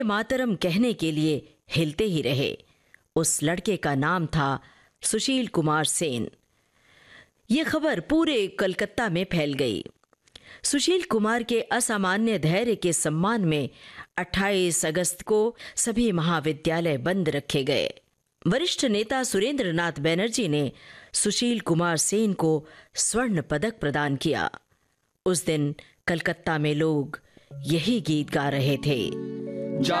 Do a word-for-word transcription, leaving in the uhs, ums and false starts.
मातरम कहने के लिए हिलते ही रहे। उस लड़के का नाम था सुशील कुमार सेन। यह खबर पूरे कलकत्ता में फैल गई। सुशील कुमार के असामान्य धैर्य के सम्मान में अट्ठाईस अगस्त को सभी महाविद्यालय बंद रखे गए। वरिष्ठ नेता सुरेंद्र नाथ बनर्जी ने सुशील कुमार सेन को स्वर्ण पदक प्रदान किया। उस दिन कलकत्ता में लोग यही गीत गा रहे थे।